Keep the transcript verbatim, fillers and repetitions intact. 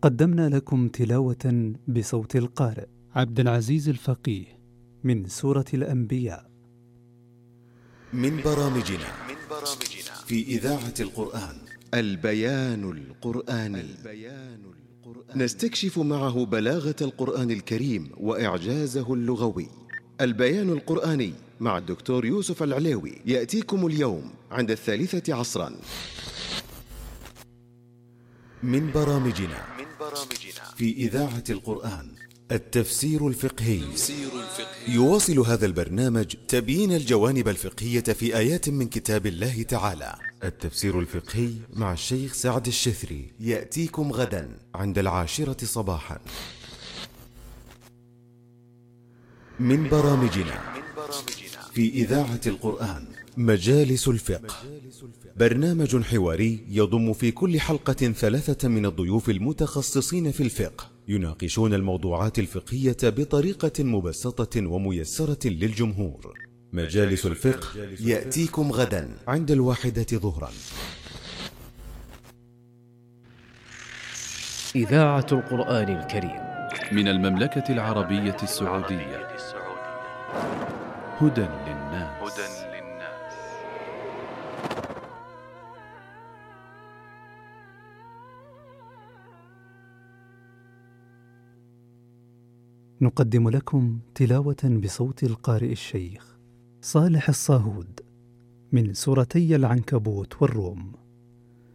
قدمنا لكم تلاوة بصوت القارئ عبد العزيز الفقيه من سورة الأنبياء من برامجنا في إذاعة القرآن البيان القرآني. نستكشف معه بلاغة القرآن الكريم وإعجازه اللغوي. البيان القرآني مع الدكتور يوسف العليوي يأتيكم اليوم عند الثالثة عصرا. من برامجنا في إذاعة القرآن التفسير الفقهي. يواصل هذا البرنامج تبيين الجوانب الفقهية في آيات من كتاب الله تعالى. التفسير الفقهي مع الشيخ سعد الشثري يأتيكم غدا عند العاشرة صباحا. من برامجنا في إذاعة القرآن مجالس الفقه، برنامج حواري يضم في كل حلقة ثلاثة من الضيوف المتخصصين في الفقه يناقشون الموضوعات الفقهية بطريقة مبسطة وميسرة للجمهور. مجالس الفقه يأتيكم غدا عند الواحدة ظهرا. إذاعة القرآن الكريم من المملكة العربية السعودية. هدى للناس. نقدم لكم تلاوة بصوت القارئ الشيخ صالح الصاهود من سورتي العنكبوت والروم.